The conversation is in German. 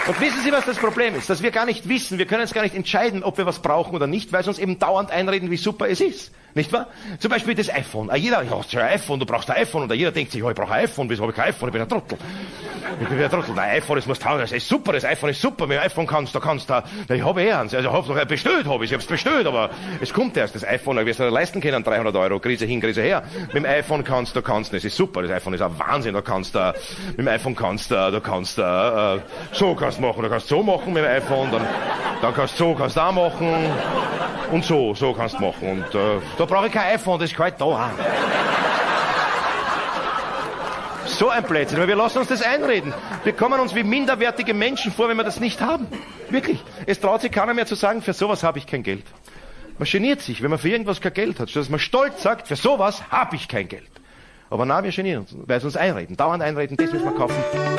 Und wissen Sie, was das Problem ist? Dass wir gar nicht wissen, wir können jetzt gar nicht entscheiden, ob wir was brauchen oder nicht, weil sie uns eben dauernd einreden, wie super es ist. Nicht wahr? Zum Beispiel das iPhone. Jeder, ja, hast du ein iPhone, du brauchst ein iPhone. Und jeder denkt sich, ja, ich brauche ein iPhone, wieso habe ich kein iPhone? Ich bin ein Trottel. Ich bin ein Trottel. Ein iPhone, das muss taugen, das ist super, das iPhone ist super. Mit dem iPhone kannst du, ich habe eins. Also, bestellt habe ich hab's bestellt, aber es kommt erst, das iPhone, wirst du dir leisten können, 300 €, Krise hin, Krise her. Mit dem iPhone kannst du, das ist super, das iPhone ist ein Wahnsinn, mit dem iPhone kannst du so kannst machen, du kannst so machen mit dem iPhone, dann kannst du auch machen, und so kannst du machen. Und da brauche ich kein iPhone, das ist kalt da. So ein Blödsinn, weil wir lassen uns das einreden. Wir kommen uns wie minderwertige Menschen vor, wenn wir das nicht haben. Wirklich. Es traut sich keiner mehr zu sagen, für sowas habe ich kein Geld. Man geniert sich, wenn man für irgendwas kein Geld hat, statt dass man stolz sagt, für sowas habe ich kein Geld. Aber nein, wir genieren uns, weil sie uns einreden, dauernd einreden, das müssen wir kaufen.